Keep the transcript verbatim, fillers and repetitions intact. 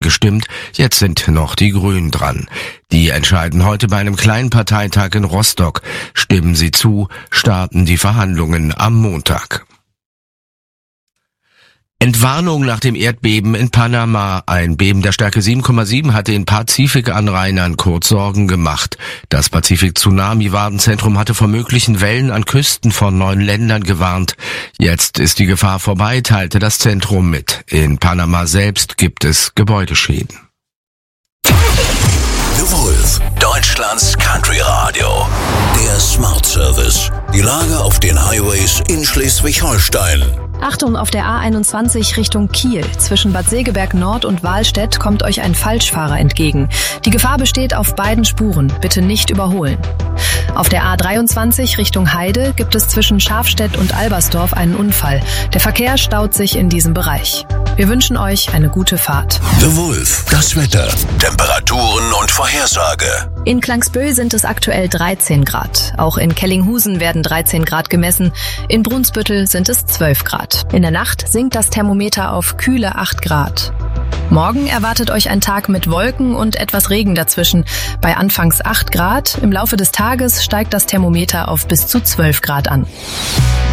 gestimmt, jetzt sind noch die Grünen dran. Die entscheiden heute bei einem kleinen Parteitag in Rostock. Stimmen sie zu, starten die Verhandlungen am Montag. Entwarnung nach dem Erdbeben in Panama. Ein Beben der Stärke sieben Komma sieben hat den Pazifikanrainern kurz Sorgen gemacht. Das Pazifik-Tsunami-Warnzentrum hatte vor möglichen Wellen an Küsten von neun Ländern gewarnt. Jetzt ist die Gefahr vorbei, teilte das Zentrum mit. In Panama selbst gibt es Gebäudeschäden. The Wolf, Deutschlands Country Radio. Der Smart Service. Die Lage auf den Highways in Schleswig-Holstein. Achtung, auf der A einundzwanzig Richtung Kiel. Zwischen Bad Segeberg Nord und Wahlstedt kommt euch ein Falschfahrer entgegen. Die Gefahr besteht auf beiden Spuren. Bitte nicht überholen. Auf der A dreiundzwanzig Richtung Heide gibt es zwischen Schafstedt und Albersdorf einen Unfall. Der Verkehr staut sich in diesem Bereich. Wir wünschen euch eine gute Fahrt. The Wolf, das Wetter, Temperaturen und Vorhersage. In Klangsbühl sind es aktuell dreizehn Grad. Auch in Kellinghusen werden dreizehn Grad gemessen. In Brunsbüttel sind es zwölf Grad. In der Nacht sinkt das Thermometer auf kühle acht Grad. Morgen erwartet euch ein Tag mit Wolken und etwas Regen dazwischen. Bei anfangs acht Grad. Im Laufe des Tages steigt das Thermometer auf bis zu zwölf Grad an.